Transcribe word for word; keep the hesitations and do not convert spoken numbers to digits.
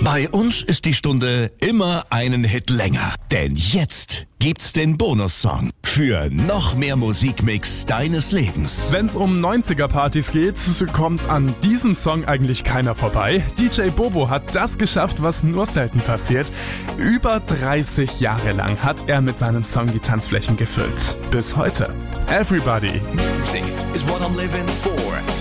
Bei uns ist die Stunde immer einen Hit länger. Denn jetzt gibt's den Bonussong für noch mehr Musikmix deines Lebens. Wenn's um neunziger-Partys geht, kommt an diesem Song eigentlich keiner vorbei. D J Bobo hat das geschafft, was nur selten passiert. Über dreißig Jahre lang hat er mit seinem Song die Tanzflächen gefüllt. Bis heute. Everybody. Music is what I'm living for.